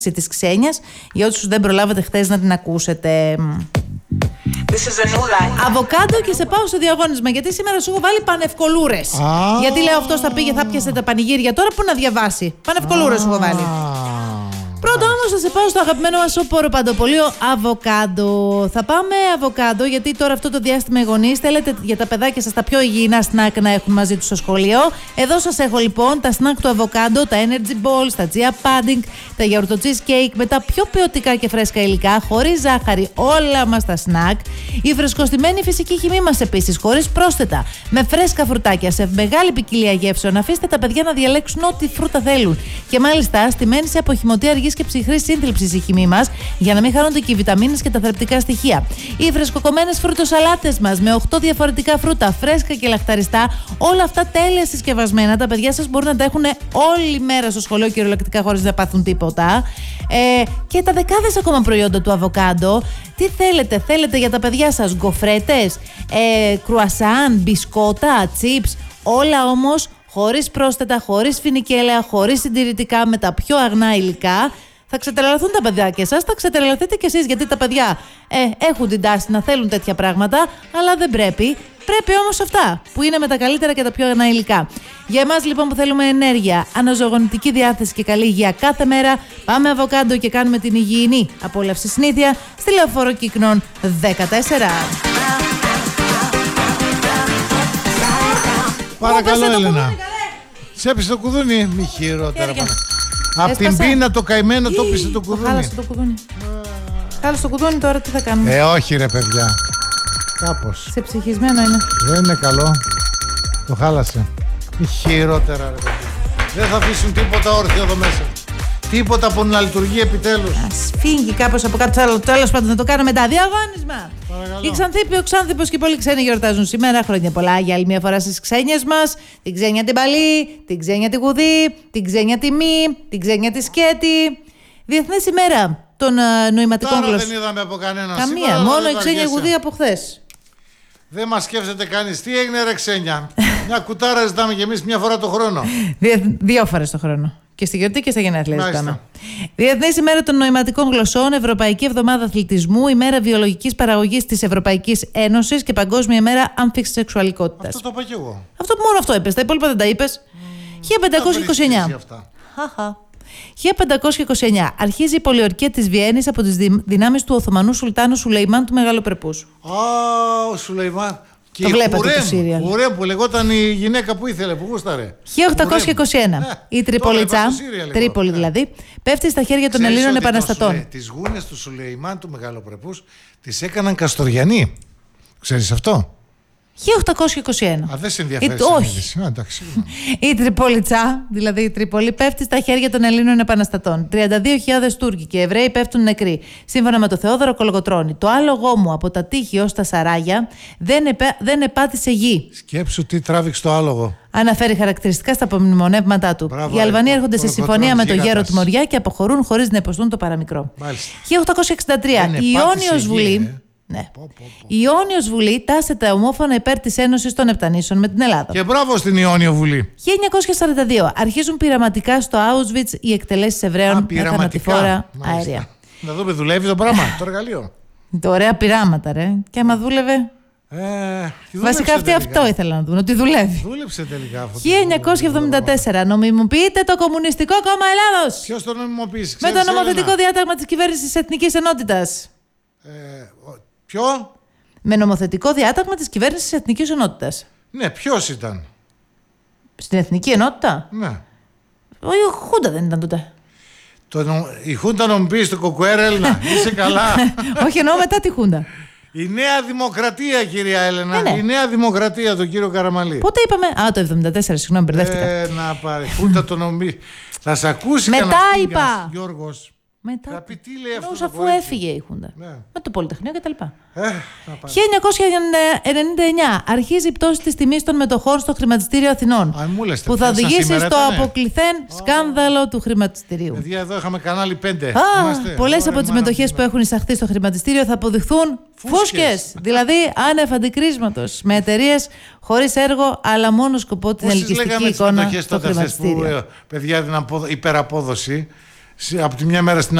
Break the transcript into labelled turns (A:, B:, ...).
A: της Ξένιας, για όσους δεν προλάβατε χθες να την ακούσετε. Αβοκάντο και σε πάω στο διαγώνισμα, γιατί σήμερα σου έχω βάλει πανευκολούρες. Γιατί λέω αυτός θα πήγε, θα πιασε τα πανηγύρια. Τώρα που να διαβάσει. Πανευκολούρες σου έχω βάλει. Πρώτα όμως θα σε πάω στο αγαπημένο μας όπορο παντοπολείο αβοκάντο. Θα πάμε αβοκάντο, γιατί τώρα αυτό το διάστημα οι γονείς θέλετε για τα παιδάκια σας τα πιο υγιεινά σνακ να έχουν μαζί τους στο σχολείο. Εδώ σας έχω λοιπόν τα σνακ του αβοκάντο, τα energy balls, τα chia pudding, τα γιαουρτο cheesecake με τα πιο ποιοτικά και φρέσκα υλικά, χωρίς ζάχαρη, όλα μας τα σνακ. Η φρεσκοστημένη φυσική χυμή μας επίσης, χωρίς πρόσθετα, με φρέσκα φρουτάκια σε μεγάλη ποικιλία γεύσεων. Αφήστε τα παιδιά να διαλέξουν ό,τι φρούτα θέλουν. Και μάλιστα στημένη σε αποχυμωτή αργής και ψυχρή σύνθλιψη η χυμή μας, για να μην χάνονται και οι βιταμίνες και τα θρεπτικά στοιχεία. Οι φρεσκοκομμένες φρουτοσαλάτες μας με 8 διαφορετικά φρούτα, φρέσκα και λαχταριστά, όλα αυτά τέλεια συσκευασμένα. Τα παιδιά σας μπορούν να τα έχουν όλη μέρα στο σχολείο κυριολεκτικά χωρίς να πάθουν τίποτα. Και τα δεκάδες ακόμα προϊόντα του αβοκάντο. Τι θέλετε για τα παιδιά σας? Γκοφρέτες, κρουασάν, μπισκότα, τσίπς, όλα όμως χωρίς πρόσθετα, χωρίς φινικέλαια, χωρίς συντηρητικά, με τα πιο αγνά υλικά. Θα ξετρελαθούν τα παιδάκια σας, θα ξετρελαθείτε κι εσείς, γιατί τα παιδιά έχουν την τάση να θέλουν τέτοια πράγματα, αλλά δεν πρέπει. Πρέπει όμως αυτά που είναι με τα καλύτερα και τα πιο αγνά υλικά. Για εμάς λοιπόν που θέλουμε ενέργεια, αναζωογονητική διάθεση και καλή υγεία κάθε μέρα, πάμε αβοκάντο και κάνουμε την υγιεινή απόλαυση συνήθεια στη Λεωφόρο Κύκνων 14.
B: Παρακαλώ, Έλενα. Τσέπησε το κουδούνι. Μη χειρότερα. Απ' την πείνα το καημένο το πίσε το κουδούνι.
A: Χάλασε το κουδούνι. Χάλασε το κουδούνι, τώρα τι θα κάνουμε?
B: Όχι ρε παιδιά. Κάπως.
A: Σε ψυχισμένο είναι.
B: Δεν είναι καλό. Το χάλασε. Μη χειρότερα ρε παιδιά. Δεν θα αφήσουν τίποτα όρθιο εδώ μέσα. Τίποτα που να λειτουργεί επιτέλους.
A: Ας φύγει κάπως από κάτω άλλο. Τέλος πάντων, να το κάνουμε μετά. Διαγώνισμα!
B: Παρακαλώ.
A: Η Ξανθήπη, ο Ξάνθηπος και οι πολλοί ξένοι γιορτάζουν σήμερα. Χρόνια πολλά για άλλη μια φορά στις ξένιες μας. Την ξένια την Παλή, την ξένια την Γουδή, την ξένια τη Μη, την ξένια τη Σκέτη. Διεθνής ημέρα των νοηματικών γλωσσών.
B: Τώρα δεν είδαμε από κανέναν.
A: Καμία, μόνο η ξένια Γουδή από χθες.
B: Δεν μας σκέφτεται κανείς. Τι έγινε ρε ξένια? Μια κουτάρα ζητάμε κι εμείς μια φορά το χρόνο.
A: 2 φορές το χρόνο. Και στη γιορτή και στα γενέθλια ζητάμε. Διεθνής ημέρα των νοηματικών γλωσσών, Ευρωπαϊκή Εβδομάδα Αθλητισμού, ημέρα βιολογικής παραγωγής της Ευρωπαϊκής Ένωσης και Παγκόσμια ημέρα άμφιξης σεξουαλικότητας.
B: Αυτό το είπα κι εγώ.
A: Μόνο αυτό είπες. Τα υπόλοιπα δεν τα είπες. 1529. 1529. Αρχίζει η πολιορκία της Βιέννης από τις δυνάμεις του Οθωμανού Σουλτάνου Σουλεϊμάν του Μεγαλοπρεπούς.
B: Ο Σουλεϊμάν. Και
A: το βλέπετε το Σύριαλ.
B: Χουρέμ που λεγόταν η γυναίκα που ήθελε, που γούσταρε.
A: 1821. Η Τριπολιτσά, Τρίπολη δηλαδή, πέφτει στα χέρια των Ελλήνων επαναστατών.
B: Τις γούνες του Σουλεϊμάν του Μεγαλοπρεπούς τις έκαναν Καστοριανοί. Ξέρεις αυτό?
A: 1821.
B: Δεν σε ενδιαφέρει.
A: Όχι. Η Τριπολιτσά, δηλαδή η Τρίπολη, πέφτει στα χέρια των Ελλήνων επαναστατών. 32.000 Τούρκοι και Εβραίοι πέφτουν νεκροί. Σύμφωνα με το Θεόδωρο Κολοκοτρώνη, το άλογό μου από τα τείχη ως τα σαράγια δεν επάτησε γη.
B: Σκέψου τι τράβηξε το άλογο.
A: Αναφέρει χαρακτηριστικά στα απομνημονεύματά του.
B: Μπράβο,
A: οι Αλβανοί έρχονται σε συμφωνία με τον γέρο του Μοριά και αποχωρούν χωρίς να υποστούν το παραμικρό. 1863. Η Ιόνιος Βουλή. Ναι. Η Ιόνιος Βουλή τάσεται ομόφωνα υπέρ της Ένωσης των Επτανήσεων με την Ελλάδα.
B: Και μπράβο στην Ιόνιο Βουλή.
A: 1942. Αρχίζουν πειραματικά στο Auschwitz οι εκτελέσεις Εβραίων με θανατηφόρα αέρια.
B: Να δούμε, δουλεύει το πράγμα, το εργαλείο.
A: Ωραία πειράματα, ρε. Και άμα δούλευε. Βασικά αυτοί αυτό ήθελαν να δουν, ότι δουλεύει.
B: Δούλεψε τελικά αυτό.
A: 1974. Νομιμοποιείται το Κομμουνιστικό Κόμμα Ελλάδος.
B: Ποιος το νομιμοποίησε?
A: Με το νομοθετικό διάταγμα της κυβέρνησης Εθνικής Ενότητας.
B: Ποιο?
A: Με νομοθετικό διάταγμα της κυβέρνησης Εθνικής Ενότητας.
B: Ναι, ποιος ήταν?
A: Στην Εθνική Ενότητα?
B: Ναι.
A: Η Χούντα δεν ήταν τότε.
B: Η Χούντα νομιμοποίησε το Κοκουέρα, Έλληνα. Είσαι καλά?
A: Όχι, εννοώ μετά τη Χούντα.
B: Η Νέα Δημοκρατία, κυρία Έλενα.
A: Ναι.
B: Η Νέα Δημοκρατία, τον κύριο Καραμαλή.
A: Πότε είπαμε? Το 74, συγγνώμη, μπερδεύτηκα.
B: Να πάρει. Χούντα το νομίζει. Θα σε ακούσει
A: μετά είπα.
B: Γιώργος.
A: Μετά.
B: Τι λέει αυτό?
A: Αφού έφυγε η Χούντα.
B: Ναι.
A: Με το Πολυτεχνείο κτλ. 1999. Αρχίζει η πτώση της τιμής των μετοχών στο χρηματιστήριο Αθηνών. Που θα οδηγήσει στο αποκλειθέν σκάνδαλο του χρηματιστηρίου.
B: Παιδιά, εδώ είχαμε κανάλι 5.
A: Πολλές από τις μετοχές που έχουν εισαχθεί στο χρηματιστήριο θα αποδειχθούν φούσκες. Δηλαδή άνευ αντικρίσματος. Με εταιρείες χωρίς έργο, αλλά μόνο σκοπό την ελκυστική εικόνα στο χρηματιστήριο.
B: Παιδιά, την υπεραπόδοση. από τη μια μέρα στην